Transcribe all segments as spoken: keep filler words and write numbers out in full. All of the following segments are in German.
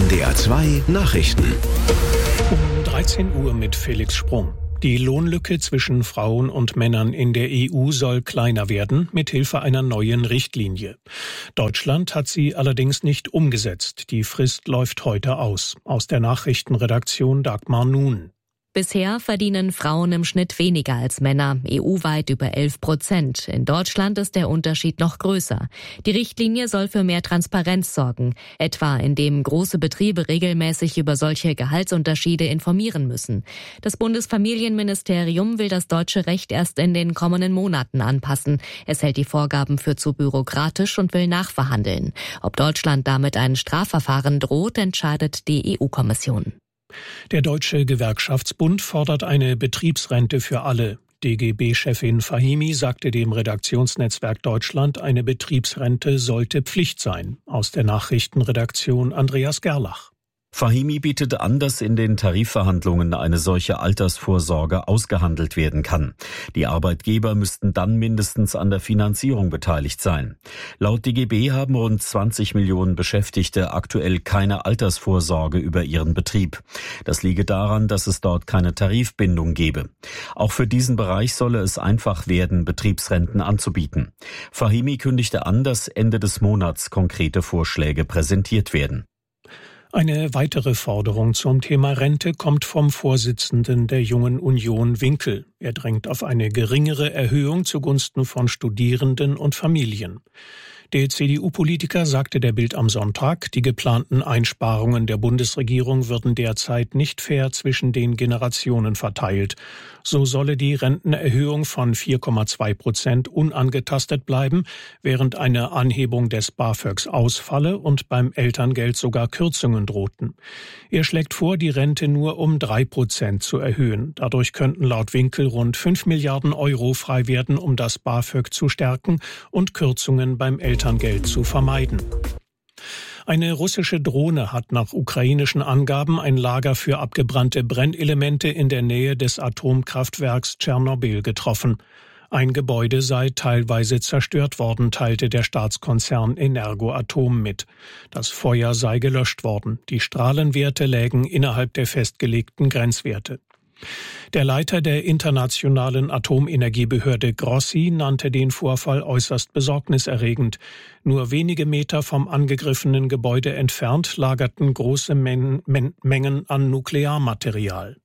N D R zwei Nachrichten. Um dreizehn Uhr mit Felix Sprung. Die Lohnlücke zwischen Frauen und Männern in der E U soll kleiner werden, mithilfe einer neuen Richtlinie. Deutschland hat sie allerdings nicht umgesetzt. Die Frist läuft heute aus. Aus der Nachrichtenredaktion Dagmar Nuhn. Bisher verdienen Frauen im Schnitt weniger als Männer, E U-weit über elf Prozent. In Deutschland ist der Unterschied noch größer. Die Richtlinie soll für mehr Transparenz sorgen, etwa indem große Betriebe regelmäßig über solche Gehaltsunterschiede informieren müssen. Das Bundesfamilienministerium will das deutsche Recht erst in den kommenden Monaten anpassen. Es hält die Vorgaben für zu bürokratisch und will nachverhandeln. Ob Deutschland damit ein Strafverfahren droht, entscheidet die E U-Kommission. Der Deutsche Gewerkschaftsbund fordert eine Betriebsrente für alle. D G B-Chefin Fahimi sagte dem Redaktionsnetzwerk Deutschland, eine Betriebsrente sollte Pflicht sein. Aus der Nachrichtenredaktion Andreas Gerlach. Fahimi bietet an, dass in den Tarifverhandlungen eine solche Altersvorsorge ausgehandelt werden kann. Die Arbeitgeber müssten dann mindestens an der Finanzierung beteiligt sein. Laut D G B haben rund zwanzig Millionen Beschäftigte aktuell keine Altersvorsorge über ihren Betrieb. Das liege daran, dass es dort keine Tarifbindung gebe. Auch für diesen Bereich solle es einfach werden, Betriebsrenten anzubieten. Fahimi kündigte an, dass Ende des Monats konkrete Vorschläge präsentiert werden. Eine weitere Forderung zum Thema Rente kommt vom Vorsitzenden der Jungen Union Winkel. Er drängt auf eine geringere Erhöhung zugunsten von Studierenden und Familien. Der C D U-Politiker sagte der Bild am Sonntag, die geplanten Einsparungen der Bundesregierung würden derzeit nicht fair zwischen den Generationen verteilt. So solle die Rentenerhöhung von vier Komma zwei Prozent unangetastet bleiben, während eine Anhebung des BAföGs ausfalle und beim Elterngeld sogar Kürzungen drohten. Er schlägt vor, die Rente nur um drei Prozent zu erhöhen. Dadurch könnten laut Winkel rund fünf Milliarden Euro frei werden, um das BAföG zu stärken und Kürzungen beim Elterngeld zu vermeiden. Eine russische Drohne hat nach ukrainischen Angaben ein Lager für abgebrannte Brennelemente in der Nähe des Atomkraftwerks Tschernobyl getroffen. Ein Gebäude sei teilweise zerstört worden, teilte der Staatskonzern Energoatom mit. Das Feuer sei gelöscht worden. Die Strahlenwerte lägen innerhalb der festgelegten Grenzwerte. Der Leiter der internationalen Atomenergiebehörde Grossi nannte den Vorfall äußerst besorgniserregend. Nur wenige Meter vom angegriffenen Gebäude entfernt lagerten große Men- Men- Mengen an Nuklearmaterial.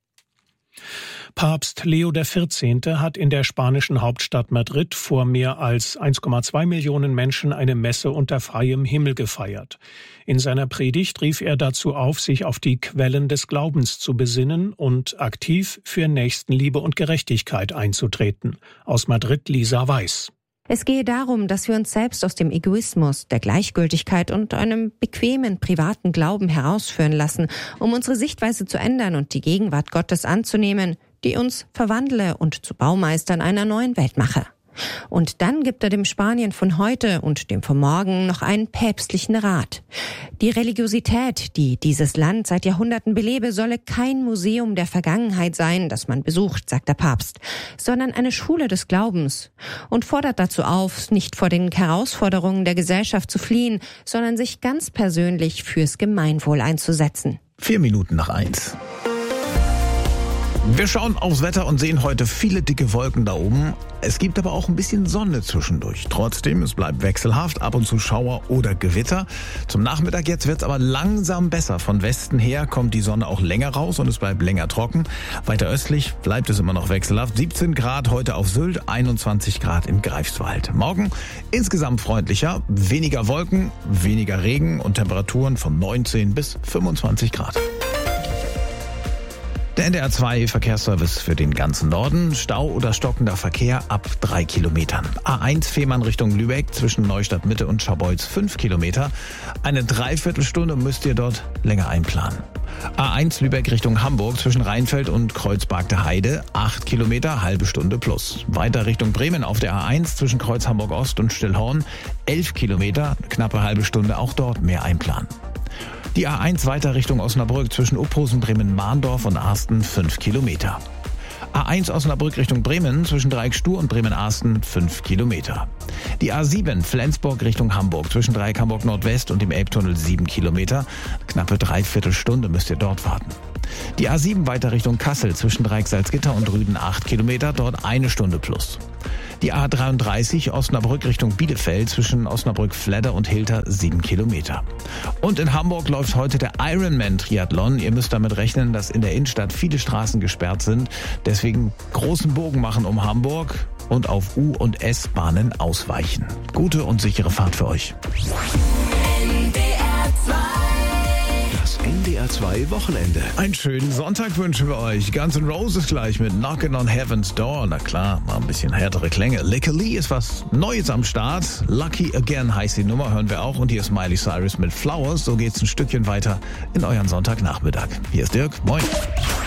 Papst Leo der Vierzehnte hat in der spanischen Hauptstadt Madrid vor mehr als eins Komma zwei Millionen Menschen eine Messe unter freiem Himmel gefeiert. In seiner Predigt rief er dazu auf, sich auf die Quellen des Glaubens zu besinnen und aktiv für Nächstenliebe und Gerechtigkeit einzutreten. Aus Madrid Lisa Weiß. Es gehe darum, dass wir uns selbst aus dem Egoismus, der Gleichgültigkeit und einem bequemen, privaten Glauben herausführen lassen, um unsere Sichtweise zu ändern und die Gegenwart Gottes anzunehmen, die uns verwandle und zu Baumeistern einer neuen Welt mache. Und dann gibt er dem Spanien von heute und dem von morgen noch einen päpstlichen Rat. Die Religiosität, die dieses Land seit Jahrhunderten belebe, solle kein Museum der Vergangenheit sein, das man besucht, sagt der Papst, sondern eine Schule des Glaubens und fordert dazu auf, nicht vor den Herausforderungen der Gesellschaft zu fliehen, sondern sich ganz persönlich fürs Gemeinwohl einzusetzen. Vier Minuten nach eins. Wir schauen aufs Wetter und sehen heute viele dicke Wolken da oben. Es gibt aber auch ein bisschen Sonne zwischendurch. Trotzdem, es bleibt wechselhaft, ab und zu Schauer oder Gewitter. Zum Nachmittag jetzt wird es aber langsam besser. Von Westen her kommt die Sonne auch länger raus und es bleibt länger trocken. Weiter östlich bleibt es immer noch wechselhaft. siebzehn Grad heute auf Sylt, einundzwanzig Grad in Greifswald. Morgen insgesamt freundlicher, weniger Wolken, weniger Regen und Temperaturen von neunzehn bis fünfundzwanzig Grad. Der N D R zwei Verkehrsservice für den ganzen Norden. Stau oder stockender Verkehr ab drei Kilometern. A eins Fehmarn Richtung Lübeck zwischen Neustadt Mitte und Scharbeutz fünf Kilometer. Eine Dreiviertelstunde müsst ihr dort länger einplanen. A eins Lübeck Richtung Hamburg zwischen Rheinfeld und Kreuzberg der Heide acht Kilometer, halbe Stunde plus. Weiter Richtung Bremen auf der A eins zwischen Kreuz Hamburg Ost und Stillhorn elf Kilometer, knappe halbe Stunde, auch dort mehr einplanen. Die A eins weiter Richtung Osnabrück zwischen Uphusen, Bremen-Mahndorf und Arsten fünf Kilometer. A eins Osnabrück Richtung Bremen zwischen Dreieck-Stur und Bremen-Arsten fünf Kilometer. Die A sieben Flensburg Richtung Hamburg zwischen Dreieck Hamburg Nordwest und dem Elbtunnel sieben Kilometer. Knappe dreiviertel Stunde müsst ihr dort warten. Die A sieben weiter Richtung Kassel zwischen Dreieck Salzgitter und Rüden acht Kilometer, dort eine Stunde plus. Die A dreiunddreißig Osnabrück Richtung Bielefeld zwischen Osnabrück-Fledder und Hilter sieben Kilometer. Und in Hamburg läuft heute der Ironman-Triathlon. Ihr müsst damit rechnen, dass in der Innenstadt viele Straßen gesperrt sind. Deswegen großen Bogen machen um Hamburg und auf U- und S-Bahnen ausweichen. Gute und sichere Fahrt für euch. N D R zwei Wochenende. Einen schönen Sonntag wünschen wir euch. Guns N' Roses gleich mit Knockin' on Heaven's Door. Na klar, mal ein bisschen härtere Klänge. Lick Lee ist was Neues am Start. Lucky Again heißt die Nummer, hören wir auch. Und hier ist Miley Cyrus mit Flowers. So geht's ein Stückchen weiter in euren Sonntagnachmittag. Hier ist Dirk. Moin.